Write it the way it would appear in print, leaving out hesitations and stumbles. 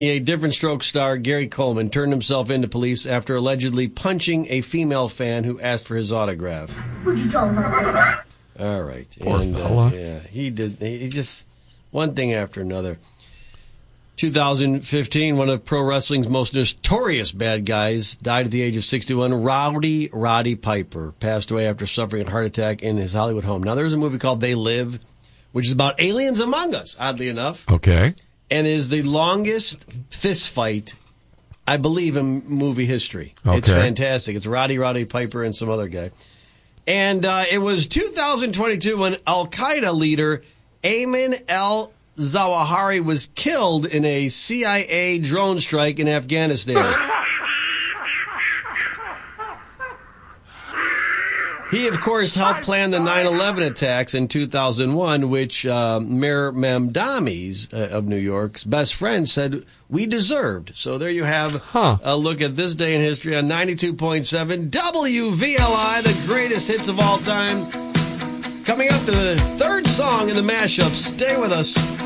A Different Strokes star, Gary Coleman, turned himself into police after allegedly punching a female fan who asked for his autograph. What you talking about? All right. Poor fella. Yeah, he did. He just, one thing after another. 2015, one of pro wrestling's most notorious bad guys died at the age of 61. Roddy Piper passed away after suffering a heart attack in his Hollywood home. Now, there's a movie called They Live, which is about aliens among us, oddly enough. Okay. And is the longest fist fight, I believe, in movie history. Okay. It's fantastic. It's Roddy Piper and some other guy. And it was 2022 when Al-Qaeda leader Ayman al-Zawahiri was killed in a CIA drone strike in Afghanistan. He, of course, helped plan the 9/11 attacks in 2001, which Mayor Mamdani's of New York's best friend said we deserved. So there you have a look at this day in history on 92.7 WVLI, the greatest hits of all time. Coming up, the third song in the mashup. Stay with us.